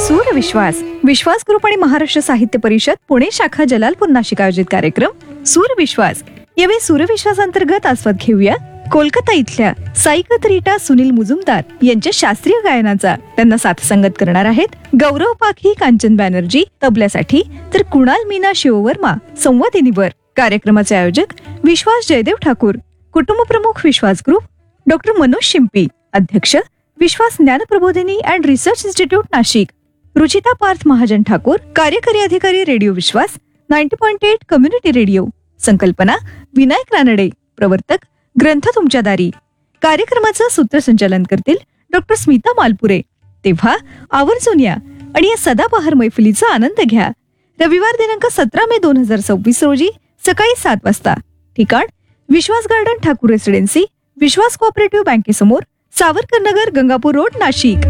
सूरविश्वास विश्वास group आणि महाराष्ट्र साहित्य परिषद पुणे शाखा जलालपूर नाशिक आयोजित कार्यक्रम सूरविश्वास. यावेळी सूरविश्वास अंतर्गत आस्वाद घेऊया कोलकाता इथल्या साईकत रीटा सुनील मुजुमदार यांच्या शास्त्रीय गायनाचा. त्यांना साथसंगत करणार आहेत गौरव पाखी, कांचन बॅनर्जी तबल्यासाठी, तर कुणाल मीना शिववर्मा संवादिनीवर. कार्यक्रमाचे आयोजक विश्वास जयदेव ठाकूर, कुटुंब प्रमुख विश्वास ग्रुप, डॉक्टर मनोज शिंपी, अध्यक्ष विश्वास ज्ञान प्रबोधिनी and research institute Nashik, Ruchita Parth Mahajan Thakur, कार्यकारी अधिकारी रेडिओ विश्वास 90.8 कम्युनिटी रेडिओ. संकल्पना विनायक रानडे, प्रवर्तक ग्रंथ तुमच्या दारी. कार्यक्रमाचं सूत्रसंचालन करतील डॉक्टर स्मिता मालपुरे. तेव्हा आवर्जून या आणि या सदाबहार मैफिलीचा आनंद घ्या. रविवार दिनांक 17 मे 2026 रोजी सकाळी 7 वाजता. ठिकाण विश्वास गार्डन, ठाकूर रेसिडेन्सी, विश्वास कोऑपरेटिव्ह बँकेसमोर, सावरकर नगर, गंगापूर रोड, नाशिक.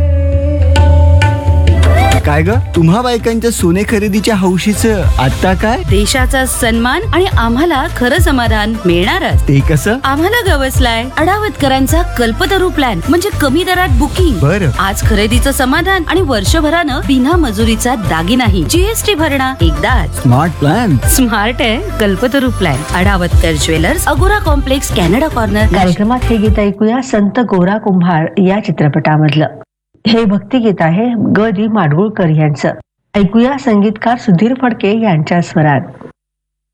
काय ग, तुम्हा बायकांच्या सोने खरेदीच्या हौशीचं आता काय? देशाचा सन्मान आणि आम्हाला खरं समाधान मिळणारच. ते कसं? आम्हाला गवसलाय अडावतकरांचा कल्पतरू प्लॅन, म्हणजे कमी दरात बुकिंग. बरं. आज खरेदीचं समाधान आणि वर्षभरानं बिना मजुरीचा दागिनाही. जीएसटी भरणा एकदाच. Smart plan. स्मार्ट आहे कल्पतरू प्लॅन. अडावतकर ज्वेलर्स, अगोरा कॉम्प्लेक्स, कॅनडा कॉर्नर. कार्यक्रमात हे गीत ऐकूया संत गोरा कुंभार या चित्रपटामधलं. हे भक्तिगीत आहे ग दी माडगुळकर यांचं. ऐकूया संगीतकार सुधीर फडके यांच्या स्वरात.